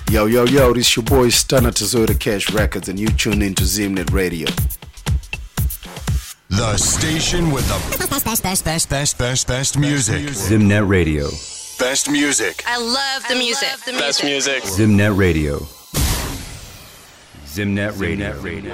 Yo, yo, yo, this your boy Stunner Tazota Cash Records, and you tune into Zimnet Radio. The station with the best music. Zimnet Radio. Best music. I love the music. Best music. Zimnet Radio. Zimnet Radio.